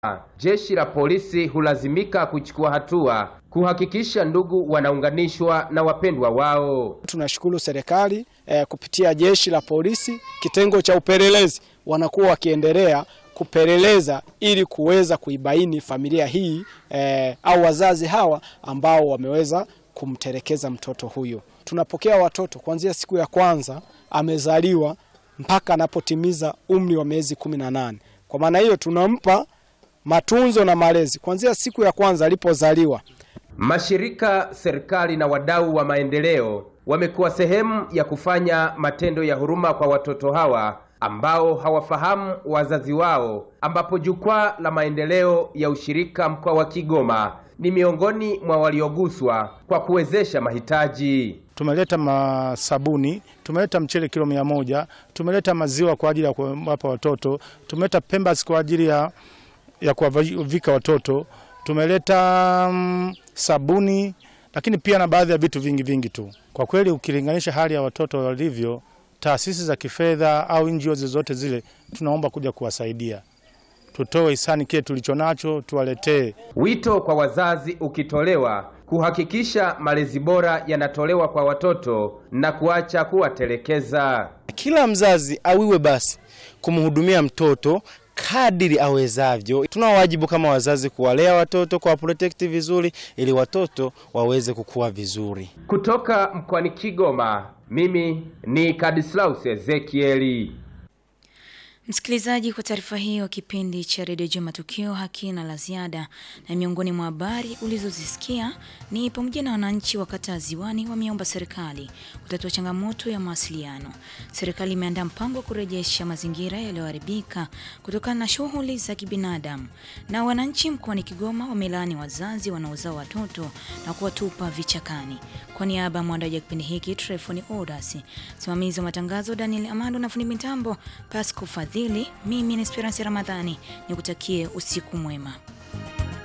Jeshi la polisi hulazimika kuchukua hatua kuhakikisha ndugu wanaunganishwa na wapendwa wao. Tunashukuru serikali kupitia jeshi la polisi, kitengo cha upelelezi, wanakuwa wakiendelea kupeleleza ili kuweza kuibaini familia hii au wazazi hawa ambao wameweza kumtelekeza mtoto huyo. Tunapokea watoto kuanzia siku ya kwanza amezaliwa mpaka anapotimiza umri wa miezi 18. Kwa maana hiyo tunampa matunzo na malezi kuanzia siku ya kwanza alipozaliwa. Mashirika, serikali na wadau wa maendeleo wamekuwa sehemu ya kufanya matendo ya huruma kwa watoto hawa ambao hawafahamu wazazi wao, ambapo jukwaa la maendeleo ya ushirika mkoa wa Kigoma ni miongoni mwa walioguswa kwa kuwezesha mahitaji. Tumeleta masabuni, tumeleta mchele kilo 100, tumeleta maziwa kwa ajili ya kuwapa watoto, tumeleta Pampers kwa ajili ya kuwavika watoto, tumeleta sabuni, lakini pia na baadhi ya vitu vingi tu. Kwa kweli ukilinganisha hali ya watoto walivyo, taasisi za kifedha au NGO zote zile tunaomba kuja kuwasaidia. Tutoe hisani kile tulichonacho tuwaletee. Wito kwa wazazi ukitolewa kuhakikisha malezi bora yanatolewa kwa watoto na kuacha kuwatelekeza. Kila mzazi awiwe basi kumhudumia mtoto kadiri awezavyo. Tuna wajibu kama wazazi kuwalea watoto, kwa protect vizuri ili watoto waweze kukua vizuri. Kutoka mkoani Kigoma, mimi ni Kadislaus Ezekieli. Msikilizaji, kwa taarifa hiyo, kipindi cha Radio Juma Matukio hakina la ziada, na miongoni mwa habari ulizozisikia ni pamoja na wananchi wa kata Ziwani wameomba serikali kutatua changamoto ya mawasiliano. Serikali imeandaa mpango wa kurejesha mazingira yaliyoharibika kutokana na shughuli za kibinadamu, na wananchi mkoani Kigoma wamelaani wazazi wanaozaa watoto na kuwatupa vichakani. Kwa niaba ya mwandaji wa kipindi hiki Trefoni Odasi, msimamizi wa matangazo Daniel Amando na fundi mitambo Pasco Fadhili, mimi ni Esperance Ramadhani, nikutakie usiku mwema.